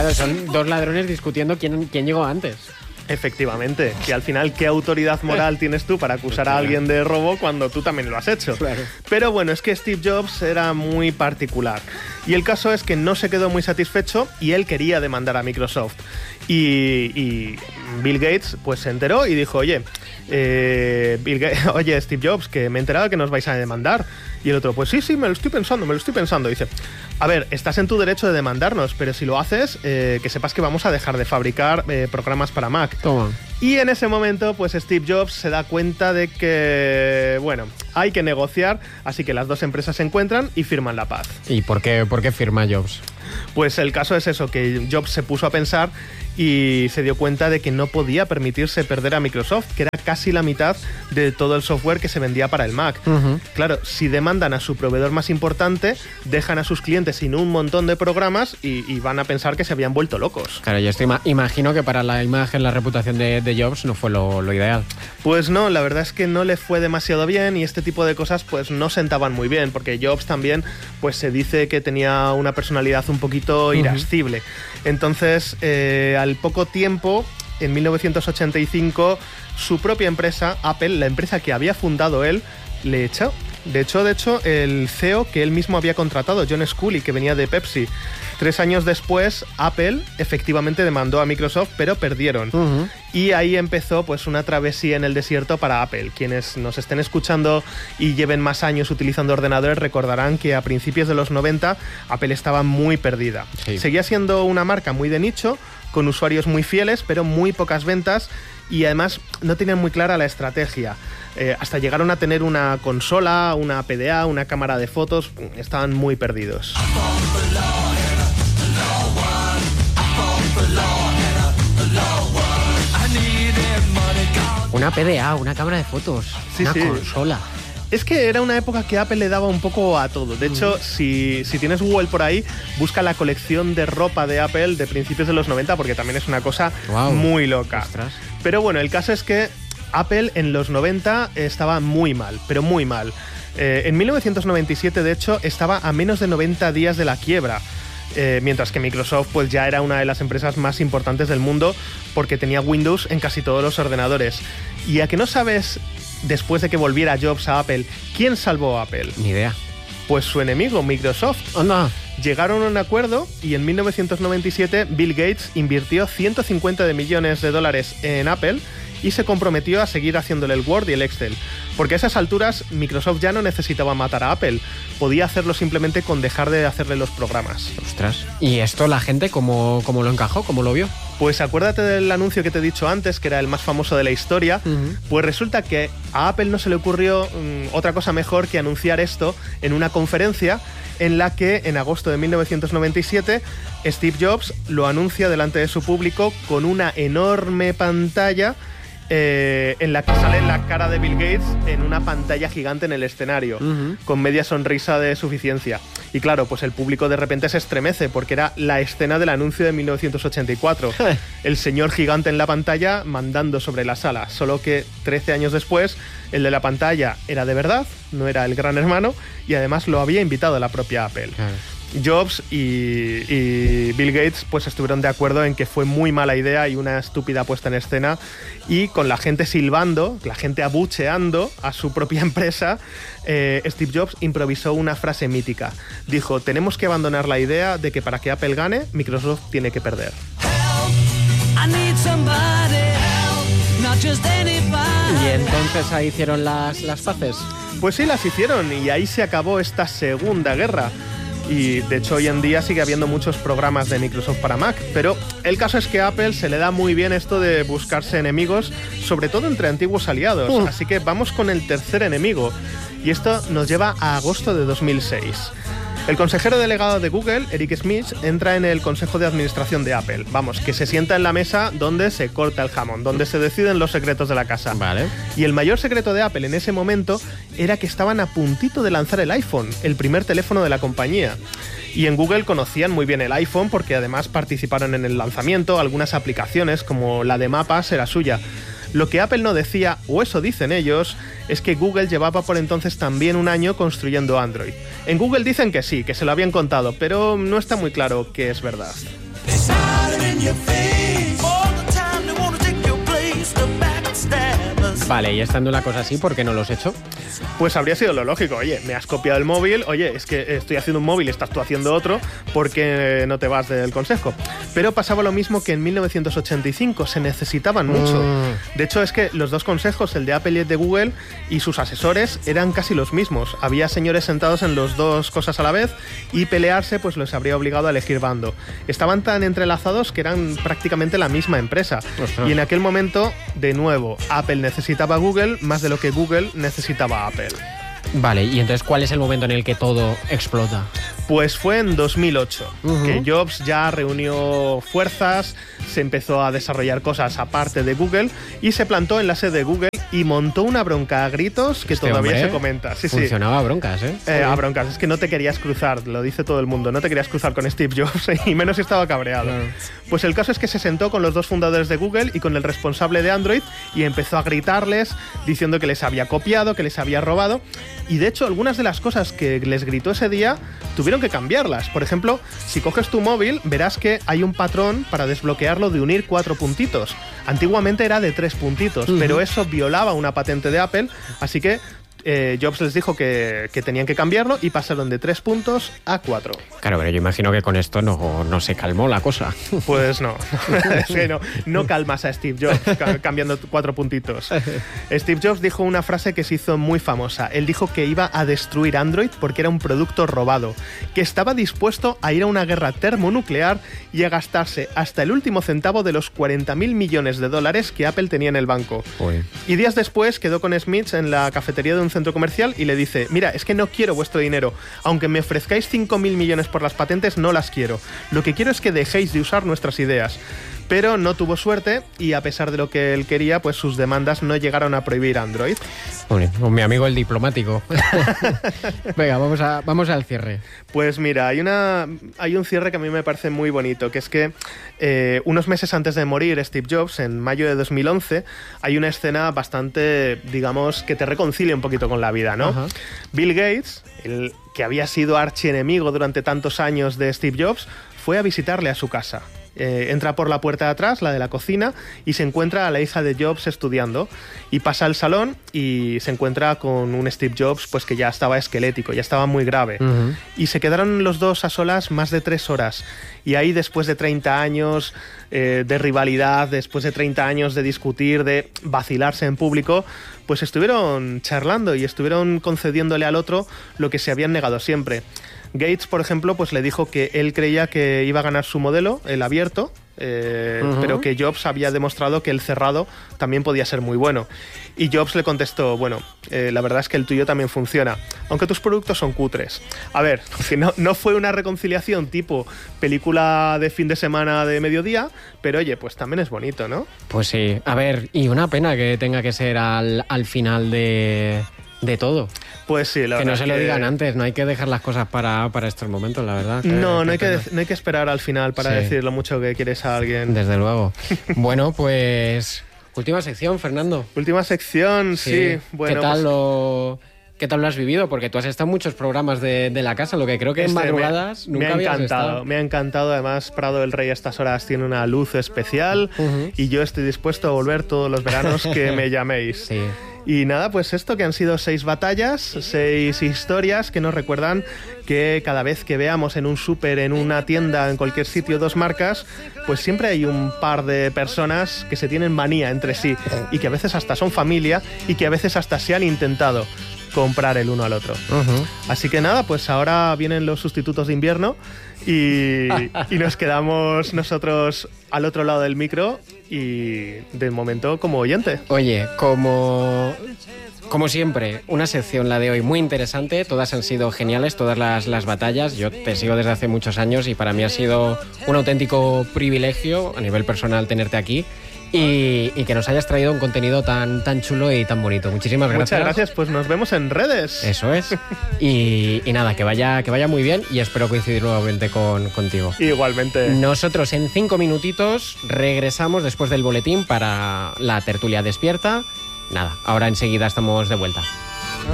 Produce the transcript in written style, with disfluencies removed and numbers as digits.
Claro, son dos ladrones discutiendo quién llegó antes. Efectivamente, que al final, ¿qué autoridad moral tienes tú para acusar a alguien de robo cuando tú también lo has hecho? Claro. Pero bueno, es que Steve Jobs era muy particular. Y el caso es que no se quedó muy satisfecho y él quería demandar a Microsoft. Y Bill Gates pues se enteró y dijo, oye, Steve Jobs, que me he enterado que nos vais a demandar. Y el otro, pues sí, me lo estoy pensando. Dice, a ver, estás en tu derecho de demandarnos, pero si lo haces, que sepas que vamos a dejar de fabricar programas para Mac. Toma. Y en ese momento, pues Steve Jobs se da cuenta de que, bueno, hay que negociar, así que las dos empresas se encuentran y firman la paz. ¿Y por qué firma Jobs? Pues el caso es eso, que Jobs se puso a pensar y se dio cuenta de que no podía permitirse perder a Microsoft, que era casi la mitad de todo el software que se vendía para el Mac. Uh-huh. Claro, si demandan a su proveedor más importante, dejan a sus clientes sin un montón de programas y van a pensar que se habían vuelto locos. Claro, yo imagino que para la imagen, la reputación de Jobs no fue lo ideal. Pues no, la verdad es que no le fue demasiado bien y este tipo de cosas pues no sentaban muy bien, porque Jobs también pues se dice que tenía una personalidad un poquito irascible. Entonces, al poco tiempo, en 1985, su propia empresa, Apple, la empresa que había fundado él, le echó. De hecho, el CEO que él mismo había contratado, John Sculley, que venía de Pepsi. 3 años después, Apple efectivamente demandó a Microsoft, pero perdieron. Uh-huh. Y ahí empezó pues una travesía en el desierto para Apple. Quienes nos estén escuchando y lleven más años utilizando ordenadores recordarán que a principios de los 90 Apple estaba muy perdida. Sí. Seguía siendo una marca muy de nicho, con usuarios muy fieles, pero muy pocas ventas y además no tenían muy clara la estrategia. Hasta llegaron a tener una consola, una PDA, una cámara de fotos, estaban muy perdidos. Una PDA, una cámara de fotos, una consola. Es que era una época que Apple le daba un poco a todo. De hecho, si tienes Google por ahí, busca la colección de ropa de Apple de principios de los 90, porque también es una cosa muy loca. Ostras. Pero bueno, el caso es que Apple en los 90 estaba muy mal, pero muy mal. En 1997, de hecho, estaba a menos de 90 días de la quiebra. Mientras que Microsoft pues ya era una de las empresas más importantes del mundo porque tenía Windows en casi todos los ordenadores. ¿Y a que no sabes, después de que volviera Jobs a Apple, quién salvó a Apple? Ni idea. Pues su enemigo, Microsoft. ¡Anda! Llegaron a un acuerdo y en 1997 Bill Gates invirtió $150 millones en Apple y se comprometió a seguir haciéndole el Word y el Excel. Porque a esas alturas Microsoft ya no necesitaba matar a Apple, podía hacerlo simplemente con dejar de hacerle los programas. Ostras. ¿Y esto la gente cómo lo encajó? ¿Cómo lo vio? Pues acuérdate del anuncio que te he dicho antes, que era el más famoso de la historia. Uh-huh. Pues resulta que a Apple no se le ocurrió otra cosa mejor que anunciar esto en una conferencia en la que en agosto de 1997 Steve Jobs lo anuncia delante de su público con una enorme pantalla en la que sale la cara de Bill Gates en una pantalla gigante en el escenario, con media sonrisa de suficiencia. Y claro, pues el público de repente se estremece porque era la escena del anuncio de 1984. El señor gigante en la pantalla mandando sobre la sala, solo que 13 años después el de la pantalla era de verdad, no era el gran hermano, y además lo había invitado a la propia Apple. Jobs y Bill Gates pues estuvieron de acuerdo en que fue muy mala idea y una estúpida puesta en escena, y con la gente silbando, la gente abucheando a su propia empresa, Steve Jobs improvisó una frase mítica. Dijo, tenemos que abandonar la idea de que para que Apple gane, Microsoft tiene que perder. ¿Y entonces ahí hicieron las paces? Pues sí, las hicieron y ahí se acabó esta segunda guerra. Y de hecho hoy en día sigue habiendo muchos programas de Microsoft para Mac, pero el caso es que a Apple se le da muy bien esto de buscarse enemigos, sobre todo entre antiguos aliados. Así que vamos con el tercer enemigo, y esto nos lleva a agosto de 2006. El consejero delegado de Google, Eric Schmidt, entra en el consejo de administración de Apple. Vamos, que se sienta en la mesa donde se corta el jamón, donde se deciden los secretos de la casa. Vale. Y el mayor secreto de Apple en ese momento era que estaban a puntito de lanzar el iPhone, el primer teléfono de la compañía. Y en Google conocían muy bien el iPhone porque además participaron en el lanzamiento. Algunas aplicaciones, como la de mapas, era suya. Lo que Apple no decía, o eso dicen ellos, es que Google llevaba por entonces también un año construyendo Android. En Google dicen que sí, que se lo habían contado, pero no está muy claro que es verdad. Vale, y estando la cosa así, ¿por qué no lo has hecho? Pues habría sido lo lógico. Oye, me has copiado el móvil, oye, es que estoy haciendo un móvil y estás tú haciendo otro, ¿por qué no te vas del consejo? Pero pasaba lo mismo que en 1985, se necesitaban mucho. De hecho, es que los dos consejos, el de Apple y el de Google, y sus asesores eran casi los mismos. Había señores sentados en las dos cosas a la vez y pelearse pues los habría obligado a elegir bando. Estaban tan entrelazados que eran prácticamente la misma empresa. Y en aquel momento, de nuevo, Apple necesitaba a Google más de lo que Google necesitaba a Apple. Vale, y entonces, ¿cuál es el momento en el que todo explota? Pues fue en 2008, que Jobs ya reunió fuerzas, se empezó a desarrollar cosas aparte de Google y se plantó en la sede de Google y montó una bronca a gritos que todavía se comenta. Sí, funcionaba a broncas, a broncas, es que no te querías cruzar, lo dice todo el mundo, no te querías cruzar con Steve Jobs y menos si estaba cabreado. Claro. Pues el caso es que se sentó con los dos fundadores de Google y con el responsable de Android y empezó a gritarles diciendo que les había copiado, que les había robado. Y de hecho, algunas de las cosas que les gritó ese día tuvieron que cambiarlas. Por ejemplo, si coges tu móvil, verás que hay un patrón para desbloquearlo de unir 4 puntitos. Antiguamente era de 3 puntitos, pero eso violaba una patente de Apple, así que Jobs les dijo que tenían que cambiarlo y pasaron de 3 puntos a 4. Claro, pero yo imagino que con esto no se calmó la cosa. Pues no, es que no calmas a Steve Jobs cambiando 4 puntitos. Steve Jobs dijo una frase que se hizo muy famosa. Él dijo que iba a destruir Android porque era un producto robado, que estaba dispuesto a ir a una guerra termonuclear y a gastarse hasta el último centavo de los 40.000 millones de dólares que Apple tenía en el banco. Uy. Y días después quedó con Smith en la cafetería de un centro comercial y le dice: mira, es que no quiero vuestro dinero, aunque me ofrezcáis 5.000 millones por las patentes, no las quiero. Lo que quiero es que dejéis de usar nuestras ideas. Pero no tuvo suerte y a pesar de lo que él quería, pues sus demandas no llegaron a prohibir Android. Bueno, con mi amigo el diplomático. Venga, vamos al cierre. Pues mira, hay un cierre que a mí me parece muy bonito, que es que unos meses antes de morir Steve Jobs, en mayo de 2011, hay una escena bastante, digamos, que te reconcilia un poquito con la vida, ¿no? Ajá. Bill Gates, el que había sido archienemigo durante tantos años de Steve Jobs, fue a visitarle a su casa. Entra por la puerta de atrás, la de la cocina, y se encuentra a la hija de Jobs estudiando. Y pasa al salón y se encuentra con un Steve Jobs pues que ya estaba esquelético, ya estaba muy grave. Y se quedaron los dos a solas más de 3 horas. Y ahí, después de 30 años de rivalidad, después de 30 años de discutir, de vacilarse en público, pues estuvieron charlando y estuvieron concediéndole al otro lo que se habían negado siempre. Gates, por ejemplo, pues le dijo que él creía que iba a ganar su modelo, el abierto, pero que Jobs había demostrado que el cerrado también podía ser muy bueno. Y Jobs le contestó: bueno, la verdad es que el tuyo también funciona, aunque tus productos son cutres. A ver, que no fue una reconciliación tipo película de fin de semana de mediodía, pero oye, pues también es bonito, ¿no? Pues sí, a ver, y una pena que tenga que ser al final de todo. Pues sí, la verdad. Que no se lo digan antes, no hay que dejar las cosas para estos momentos, la verdad. No hay que esperar al final para decir lo mucho que quieres a alguien. Desde luego. Bueno, pues última sección, Fernando. Última sección, sí. Bueno, ¿Qué tal lo has vivido? Porque tú has estado en muchos programas de la casa, lo que creo que en madrugadas nunca habías estado. Me ha encantado, además Prado del Rey a estas horas tiene una luz especial y yo estoy dispuesto a volver todos los veranos que me llaméis. Sí. Y nada, pues esto, que han sido 6 batallas, 6 historias que nos recuerdan que cada vez que veamos en un súper, en una tienda, en cualquier sitio, 2 marcas, pues siempre hay un par de personas que se tienen manía entre sí y que a veces hasta son familia y que a veces hasta se han intentado comprar el uno al otro. Así que nada, pues ahora vienen los sustitutos de invierno y nos quedamos nosotros al otro lado del micro y de momento como oyente. Oye, como siempre, una sección, la de hoy, muy interesante. Todas han sido geniales, todas las batallas. Yo te sigo desde hace muchos años y para mí ha sido un auténtico privilegio a nivel personal tenerte aquí. Y que nos hayas traído un contenido tan chulo y tan bonito. Muchísimas gracias. Muchas gracias, pues nos vemos en redes. Eso es. Y nada, que vaya muy bien y espero coincidir nuevamente contigo. Igualmente. Nosotros en 5 minutitos regresamos después del boletín para la tertulia despierta. Nada, ahora enseguida estamos de vuelta.